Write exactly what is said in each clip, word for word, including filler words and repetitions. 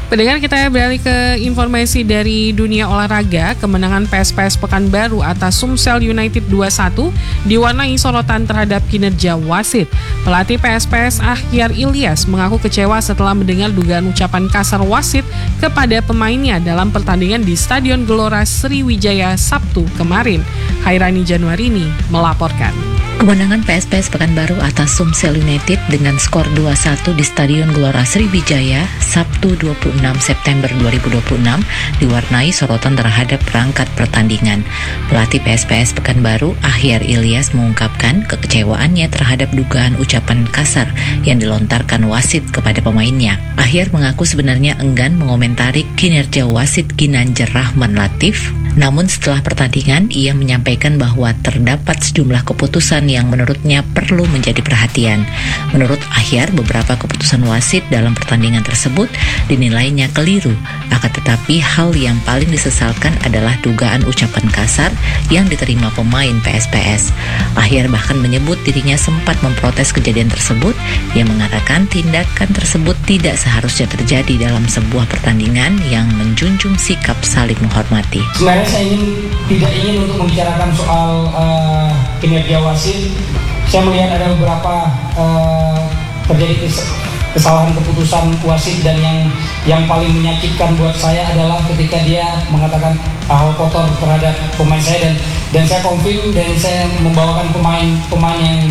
Pendengar, kita beralih ke informasi dari dunia olahraga. Kemenangan P S P S Pekanbaru atas Sumsel United dua satu diwarnai sorotan terhadap kinerja wasit. Pelatih P S P S Ahyar Ilyas mengaku kecewa setelah mendengar dugaan ucapan kasar wasit kepada pemainnya dalam pertandingan di Stadion Gelora Sriwijaya Sabtu kemarin. Hairani Januarini melaporkan. Kemenangan P S P S Pekanbaru atas Sumsel United dengan skor dua satu di Stadion Gelora Sriwijaya Sabtu dua puluh enam September dua ribu dua puluh enam diwarnai sorotan terhadap perangkat pertandingan. Pelatih P S P S Pekanbaru Ahyar Ilyas mengungkapkan kekecewaannya terhadap dugaan ucapan kasar yang dilontarkan wasit kepada pemainnya. Ahyar mengaku sebenarnya enggan mengomentari kinerja wasit Ginanjar Rahman Latif. Namun setelah pertandingan, ia menyampaikan bahwa terdapat sejumlah keputusan yang menurutnya perlu menjadi perhatian. Menurut Ahyar, beberapa keputusan wasit dalam pertandingan tersebut dinilainya keliru. Akan tetapi hal yang paling disesalkan adalah dugaan ucapan kasar yang diterima pemain P S P S. Ahyar bahkan menyebut dirinya sempat memprotes kejadian tersebut. Ia mengatakan tindakan tersebut tidak seharusnya terjadi dalam sebuah pertandingan yang menjunjung sikap saling menghormati. Sebenarnya saya ingin tidak ingin untuk membicarakan soal uh, kinerja wasit. Saya melihat ada beberapa uh, terjadi kesalahan keputusan wasit, dan yang yang paling menyakitkan buat saya adalah ketika dia mengatakan hal kotor terhadap pemain saya, dan dan saya confirm dan saya membawakan pemain-pemain yang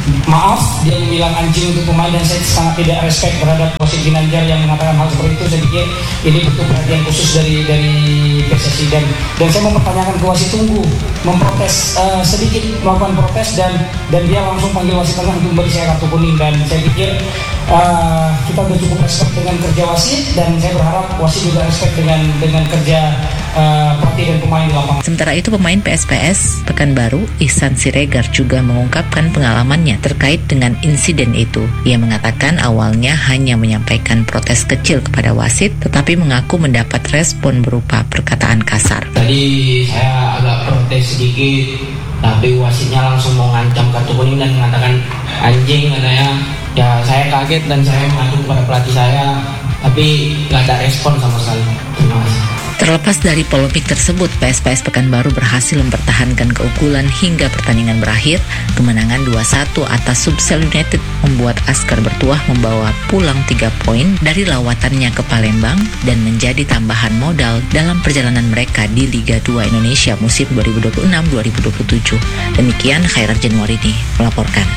maaf, dia bilang anjing untuk pemain, dan saya sangat tidak respect terhadap wasit Ginanjar yang mengatakan hal seperti itu. Saya pikir ini butuh perhatian khusus dari dari P S S I, dan dan saya mempertanyakan ke wasit tunggu memprotes uh, sedikit melakukan protes, dan dan dia langsung panggil wasit tengah untuk memberi saya kartu kuning, dan saya pikir uh, kita sudah cukup respect dengan kerja wasit, dan saya berharap wasit juga respect dengan dengan kerja uh, pelatih dan pemain di lapangan. Sementara itu pemain P S P S Pekanbaru Ihsan Siregar juga mengungkapkan pengalamannya terkait dengan insiden itu. Ia mengatakan awalnya hanya menyampaikan protes kecil kepada wasit, tetapi mengaku mendapat respon berupa perkataan kasar. Tadi saya agak protes sedikit, tapi wasitnya langsung mau ngancam kartu kuning dan mengatakan anjing katanya. Ya saya kaget dan saya mengadu kepada pelatih saya, tapi nggak ada respon sama sekali. Terima kasih. Terlepas dari polemik tersebut, P S P S Pekanbaru berhasil mempertahankan keunggulan hingga pertandingan berakhir. Kemenangan dua satu atas Sumsel United membuat Askar Bertuah membawa pulang tiga poin dari lawatannya ke Palembang dan menjadi tambahan modal dalam perjalanan mereka di Liga dua Indonesia musim dua ribu dua puluh enam dua ribu dua puluh tujuh. Demikian Hairani Januarini melaporkan.